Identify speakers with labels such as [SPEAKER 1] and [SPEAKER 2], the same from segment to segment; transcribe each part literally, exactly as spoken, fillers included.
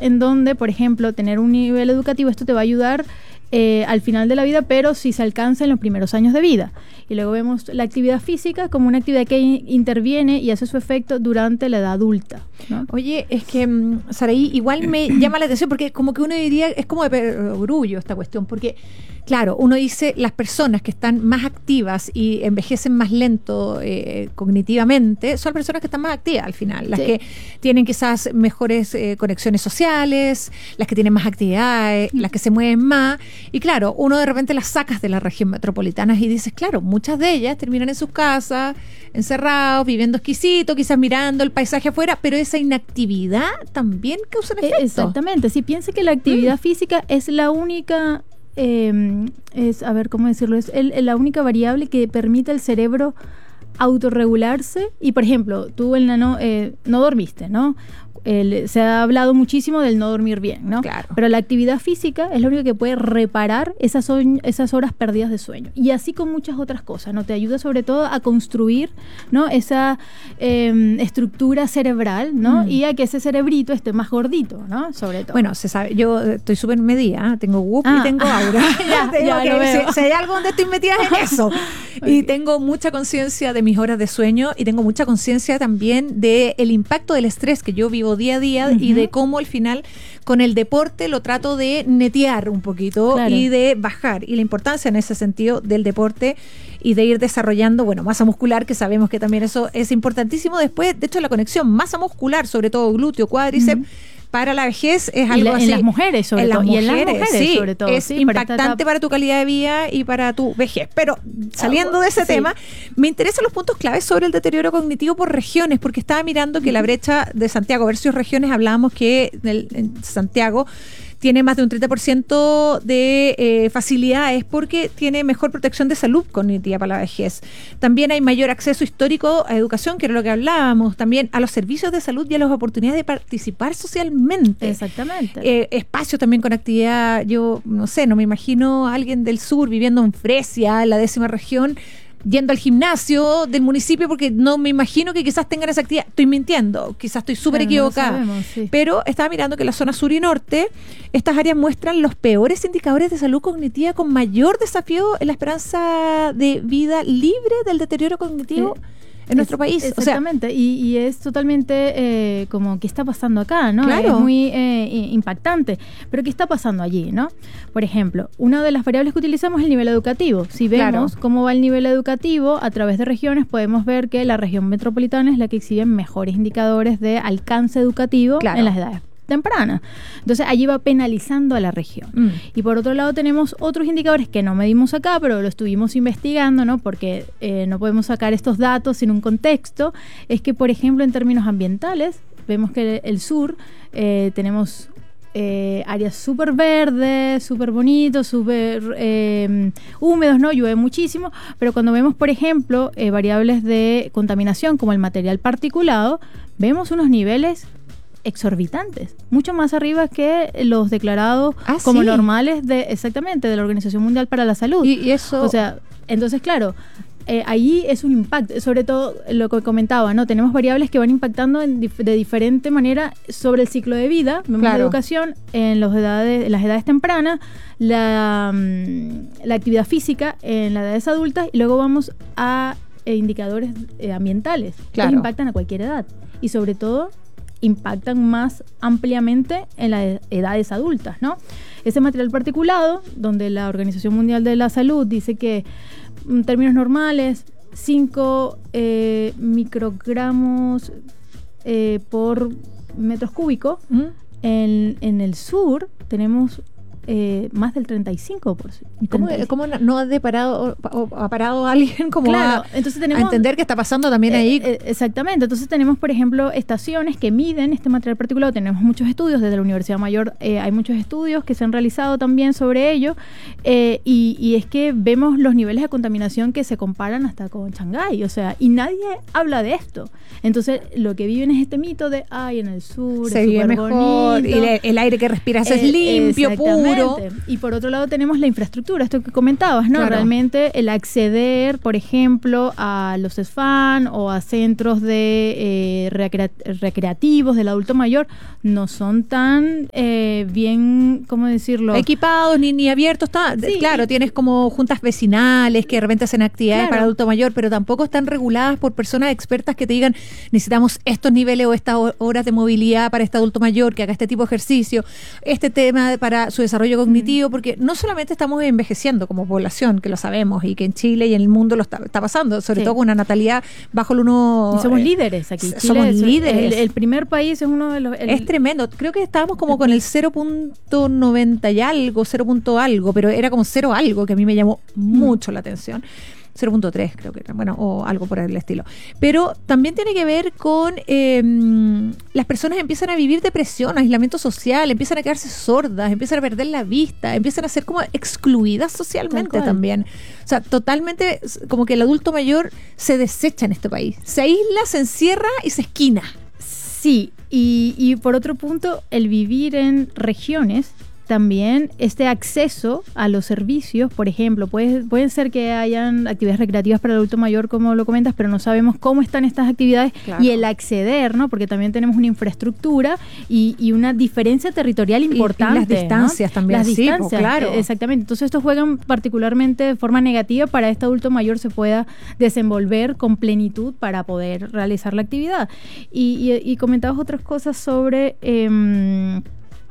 [SPEAKER 1] en donde, por ejemplo, tener un nivel educativo, esto te va a ayudar eh, al final de la vida, pero si se alcanza en los primeros años de vida. Y luego vemos la actividad física como una actividad que interviene y hace su efecto durante la edad adulta, ¿no?
[SPEAKER 2] Oye, es que, Saraí, igual me llama la atención porque como que uno diría, es como de perogrullo esta cuestión, porque claro, uno dice las personas que están más activas y envejecen más lento eh, cognitivamente son personas que están más activas al final, las sí. que tienen quizás mejores eh, conexiones sociales, las que tienen más actividades, mm. las que se mueven más. Y claro, uno de repente las sacas de la región metropolitana y dices, claro, muchas de ellas terminan en sus casas, encerrados, viviendo exquisito, quizás mirando el paisaje afuera, pero esa inactividad también causa un efecto.
[SPEAKER 1] Exactamente, si piensa que la actividad mm. física es la única... Eh, es, a ver, ¿cómo decirlo? Es el, la única variable que permite al cerebro autorregularse. Y, por ejemplo, tú en la no, eh, no dormiste, ¿no? El, se ha hablado muchísimo del no dormir bien, ¿no?
[SPEAKER 2] Claro.
[SPEAKER 1] Pero la actividad física es lo único que puede reparar esas, son, esas horas perdidas de sueño. Y así con muchas otras cosas, ¿no? Te ayuda sobre todo a construir, ¿no? Esa eh, estructura cerebral, ¿no? Mm. Y a que ese cerebrito esté más gordito, ¿no? Sobre todo.
[SPEAKER 2] Bueno, se sabe, yo estoy súper medida, ¿eh? Tengo W U P ah. y tengo Aura.
[SPEAKER 1] ya,
[SPEAKER 2] tengo
[SPEAKER 1] ya
[SPEAKER 2] que,
[SPEAKER 1] lo veo.
[SPEAKER 2] Si, si hay algo donde estoy metida es en eso. Okay. Y tengo mucha conciencia de mis horas de sueño y tengo mucha conciencia también del impacto del estrés que yo vivo día a día uh-huh. y de cómo al final con el deporte lo trato de netear un poquito claro. y de bajar. Y la importancia en ese sentido del deporte y de ir desarrollando, bueno, masa muscular, que sabemos que también eso es importantísimo. Después, de hecho, la conexión masa muscular, sobre todo glúteo, cuádriceps, uh-huh. para la vejez es algo
[SPEAKER 1] la,
[SPEAKER 2] así.
[SPEAKER 1] En las mujeres, sobre
[SPEAKER 2] en
[SPEAKER 1] todo.
[SPEAKER 2] Las mujeres,
[SPEAKER 1] y en las mujeres,
[SPEAKER 2] sí,
[SPEAKER 1] sobre todo.
[SPEAKER 2] Es
[SPEAKER 1] sí,
[SPEAKER 2] impactante
[SPEAKER 1] para,
[SPEAKER 2] para tu calidad de vida y para tu vejez. Pero saliendo de ese sí. tema, me interesan los puntos claves sobre el deterioro cognitivo por regiones, porque estaba mirando que uh-huh. la brecha de Santiago versus regiones, hablábamos que el, en Santiago tiene más de un treinta por ciento de eh, facilidades porque tiene mejor protección de salud cognitiva para la vejez. También hay mayor acceso histórico a educación, que era lo que hablábamos, también a los servicios de salud y a las oportunidades de participar socialmente.
[SPEAKER 1] Exactamente.
[SPEAKER 2] Eh, espacios también con actividad, yo no sé, no me imagino a alguien del sur viviendo en Fresia, en la décima región, yendo al gimnasio del municipio, porque no me imagino que quizás tengan esa actividad. Estoy mintiendo, quizás estoy súper claro, equivocada. No sabemos, sí. Pero estaba mirando que en la zona sur y norte, estas áreas muestran los peores indicadores de salud cognitiva con mayor desafío en la esperanza de vida libre del deterioro cognitivo. Eh. En nuestro país.
[SPEAKER 1] Exactamente, o sea, y, y es totalmente eh, como ¿qué está pasando acá? ¿No?
[SPEAKER 2] Claro.
[SPEAKER 1] Es muy eh, impactante. Pero ¿qué está pasando allí? ¿No? Por ejemplo, una de las variables que utilizamos es el nivel educativo. Si vemos claro. cómo va el nivel educativo a través de regiones, podemos ver que la región metropolitana es la que exhibe mejores indicadores de alcance educativo claro. en las edades temprana. Entonces allí va penalizando a la región. Mm. Y por otro lado tenemos otros indicadores que no medimos acá, pero lo estuvimos investigando, ¿no? Porque eh, no podemos sacar estos datos sin un contexto. Es que, por ejemplo, en términos ambientales, vemos que el, el sur eh, tenemos eh, áreas súper verdes, súper bonitos, súper eh, húmedos, ¿no? Llueve muchísimo, pero cuando vemos, por ejemplo, eh, variables de contaminación como el material particulado, vemos unos niveles exorbitantes, mucho más arriba que los declarados ah, como ¿sí? normales de exactamente de la Organización Mundial para la Salud.
[SPEAKER 2] Y, y eso,
[SPEAKER 1] o sea, entonces claro, eh, ahí es un impacto, sobre todo lo que comentaba, ¿no? Tenemos variables que van impactando en dif- de diferente manera sobre el ciclo de vida, vemos claro. la educación en, los edades, en las edades tempranas, la, la actividad física en las edades adultas y luego vamos a eh, indicadores eh, ambientales claro. que impactan a cualquier edad y sobre todo impactan más ampliamente en las edades adultas, ¿no? Ese material particulado, donde la Organización Mundial de la Salud dice que en términos normales, cinco eh, microgramos eh, por metros cúbicos, ¿Mm? en, en el sur tenemos Eh, más del treinta y cinco por ciento.
[SPEAKER 2] ¿Cómo, ¿Cómo no ha parado, o ha parado alguien como
[SPEAKER 1] claro,
[SPEAKER 2] a,
[SPEAKER 1] entonces tenemos,
[SPEAKER 2] a entender qué está pasando también
[SPEAKER 1] eh,
[SPEAKER 2] ahí?
[SPEAKER 1] Eh, exactamente. Entonces tenemos, por ejemplo, estaciones que miden este material particulado. Tenemos muchos estudios desde la Universidad Mayor. Eh, hay muchos estudios que se han realizado también sobre ello. Eh, y, y es que vemos los niveles de contaminación que se comparan hasta con Shanghái. O sea, y nadie habla de esto. Entonces, lo que viven es este mito de, ay, en el sur
[SPEAKER 2] se vive mejor,
[SPEAKER 1] bonito.
[SPEAKER 2] y el, el aire que respiras eh, es limpio, puro. seguro.
[SPEAKER 1] Y por otro lado tenemos la infraestructura, esto que comentabas, ¿no?
[SPEAKER 2] Claro.
[SPEAKER 1] Realmente el acceder, por ejemplo, a los S F A N o a centros de eh, recrea- recreativos del adulto mayor no son tan eh, bien, ¿cómo decirlo?
[SPEAKER 2] Equipados ni, ni abiertos. Está,
[SPEAKER 1] Sí,
[SPEAKER 2] claro,
[SPEAKER 1] y,
[SPEAKER 2] tienes como juntas vecinales que de repente hacen actividades
[SPEAKER 1] claro.
[SPEAKER 2] para adulto mayor, pero tampoco están reguladas por personas expertas que te digan necesitamos estos niveles o estas horas de movilidad para este adulto mayor, que haga este tipo de ejercicio, este tema de, para su desarrollo cognitivo, mm. porque no solamente estamos envejeciendo como población, que lo sabemos, y que en Chile y en el mundo lo está, está pasando, sobre sí. todo con una natalidad bajo el uno...
[SPEAKER 1] Y somos eh, líderes aquí. Chile
[SPEAKER 2] somos
[SPEAKER 1] es,
[SPEAKER 2] líderes.
[SPEAKER 1] El, el primer país es uno de los... El,
[SPEAKER 2] es tremendo. Creo que estábamos como con el cero punto noventa y algo, cero punto algo, pero era como cero algo, que a mí me llamó mm. mucho la atención. cero punto tres creo que era, bueno, o algo por el estilo. Pero también tiene que ver con eh, las personas empiezan a vivir depresión, aislamiento social, empiezan a quedarse sordas, empiezan a perder la vista, empiezan a ser como excluidas socialmente también. O sea, totalmente como que el adulto mayor se desecha en este país. Se aísla, se encierra y se esquina.
[SPEAKER 1] Sí, y, y por otro punto, el vivir en regiones también este acceso a los servicios, por ejemplo, puede, pueden ser que hayan actividades recreativas para el adulto mayor, como lo comentas, pero no sabemos cómo están estas actividades claro. y el acceder, ¿no? Porque también tenemos una infraestructura y, y una diferencia territorial importante.
[SPEAKER 2] Y, y las distancias, ¿no? También.
[SPEAKER 1] Las
[SPEAKER 2] sí,
[SPEAKER 1] distancias,
[SPEAKER 2] pues, claro.
[SPEAKER 1] Exactamente. Entonces esto juegan particularmente de forma negativa para este adulto mayor se pueda desenvolver con plenitud para poder realizar la actividad. Y, y, y comentabas otras cosas sobre... Eh,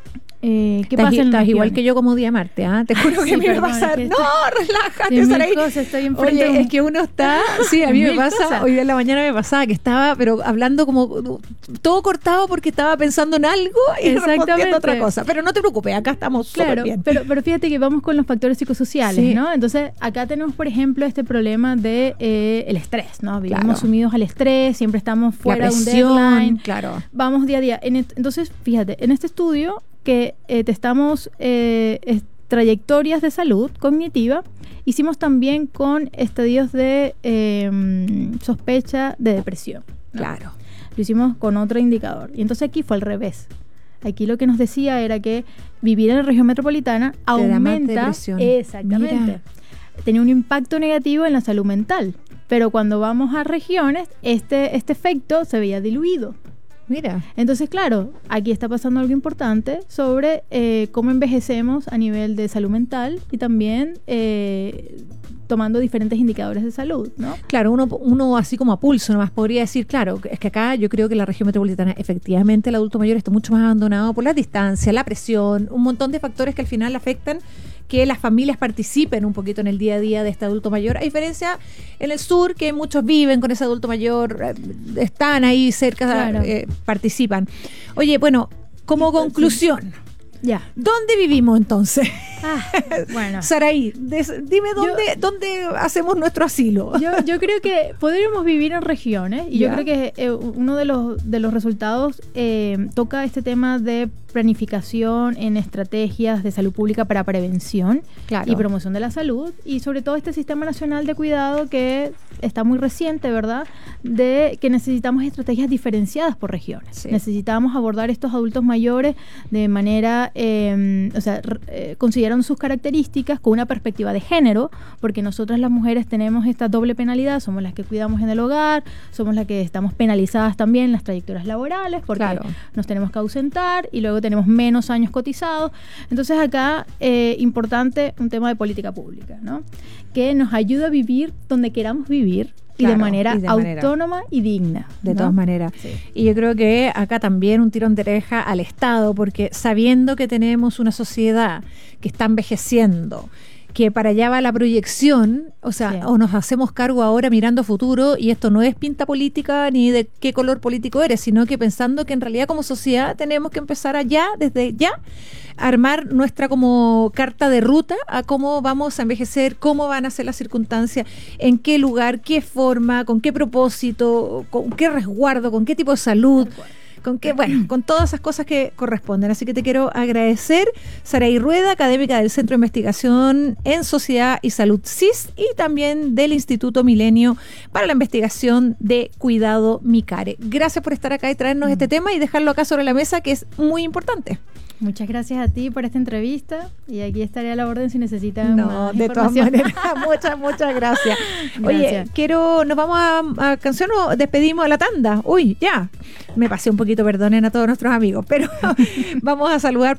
[SPEAKER 1] Eh, ¿Qué
[SPEAKER 2] estás,
[SPEAKER 1] pasa en
[SPEAKER 2] estás
[SPEAKER 1] regiones?
[SPEAKER 2] igual que yo como día Marte, ¿ah? ¿eh? Te juro que sí, a mí perdón, me pasa. No, relájate, Saraí.
[SPEAKER 1] Estoy enfrente
[SPEAKER 2] Oye, un... es que uno está. Sí, a mí me pasa. Cosas. Hoy de la mañana me pasaba que estaba, pero hablando como todo cortado porque estaba pensando en algo y respondiendo otra cosa. Pero no te preocupes, acá estamos
[SPEAKER 1] claro,
[SPEAKER 2] súper bien.
[SPEAKER 1] Pero, pero fíjate que vamos con los factores psicosociales, sí. ¿no? Entonces, acá tenemos, por ejemplo, este problema de eh, el estrés, ¿no? Vivimos claro. sumidos al estrés, siempre estamos fuera de un deadline.
[SPEAKER 2] Claro.
[SPEAKER 1] Vamos día a día. En et- entonces, fíjate, en este estudio que eh, testamos eh, es, trayectorias de salud cognitiva, hicimos también con estadios de eh, sospecha de depresión, ¿no?
[SPEAKER 2] Claro.
[SPEAKER 1] Lo hicimos con otro indicador. Y entonces aquí fue al revés. Aquí lo que nos decía era que vivir en la región metropolitana Te aumenta... Exactamente. Mira. Tenía un impacto negativo en la salud mental. Pero cuando vamos a regiones, este, este efecto se veía diluido.
[SPEAKER 2] Mira.
[SPEAKER 1] Entonces, claro, aquí está pasando algo importante sobre eh, cómo envejecemos a nivel de salud mental y también eh, tomando diferentes indicadores de salud, ¿no?
[SPEAKER 2] Claro, uno, uno así como a pulso nomás podría decir, claro, es que acá yo creo que la región metropolitana efectivamente el adulto mayor está mucho más abandonado por la distancia, la presión, un montón de factores que al final afectan que las familias participen un poquito en el día a día de este adulto mayor, a diferencia en el sur, que muchos viven con ese adulto mayor, eh, están ahí cerca, claro. eh, participan. Oye, bueno, como conclusión,
[SPEAKER 1] ya.
[SPEAKER 2] ¿Dónde vivimos entonces?
[SPEAKER 1] Ah, bueno.
[SPEAKER 2] Saraí, des, dime dónde, yo, dónde hacemos nuestro asilo.
[SPEAKER 1] Yo, yo creo que podríamos vivir en regiones y ya. yo creo que eh, uno de los, de los resultados eh, toca este tema de planificación en estrategias de salud pública para prevención claro. y promoción de la salud y sobre todo este Sistema Nacional de Cuidado que está muy reciente, ¿verdad? De que necesitamos estrategias diferenciadas por regiones. Sí. Necesitamos abordar estos adultos mayores de manera, eh, o sea, eh, considerando sus características con una perspectiva de género, porque nosotras las mujeres tenemos esta doble penalidad, somos las que cuidamos en el hogar, somos las que estamos penalizadas también en las trayectorias laborales, porque claro. nos tenemos que ausentar y luego tenemos menos años cotizados. Entonces acá, eh, importante un tema de política pública, ¿no? Que nos ayuda a vivir donde queramos vivir y, claro, de manera y de autónoma manera. y digna.
[SPEAKER 2] De
[SPEAKER 1] ¿no?
[SPEAKER 2] todas maneras. Sí. Y yo creo que acá también un tirón de oreja al Estado, porque sabiendo que tenemos una sociedad que está envejeciendo, que para allá va la proyección, o sea, sí. o nos hacemos cargo ahora mirando futuro, y esto no es pinta política ni de qué color político eres, sino que pensando que en realidad como sociedad tenemos que empezar allá, desde ya, a armar nuestra como carta de ruta a cómo vamos a envejecer, cómo van a ser las circunstancias, en qué lugar, qué forma, con qué propósito, con qué resguardo, con qué tipo de salud. Con que, bueno, con todas esas cosas que corresponden. Así que te quiero agradecer, Saraí Rueda, académica del Centro de Investigación en Sociedad y Salud C I S y también del Instituto Milenio para la Investigación de Cuidado MICARE. Gracias por estar acá y traernos mm. este tema y dejarlo acá sobre la mesa, que es muy importante.
[SPEAKER 1] Muchas gracias a ti por esta entrevista y aquí estaré a la orden si necesitan
[SPEAKER 2] no,
[SPEAKER 1] más
[SPEAKER 2] de todas maneras, muchas, muchas gracias. Oye,
[SPEAKER 1] Gracias.
[SPEAKER 2] quiero, nos vamos a, a canción o despedimos de la tanda. Uy, ya, me pasé un poquito, perdonen a todos nuestros amigos, pero vamos a saludar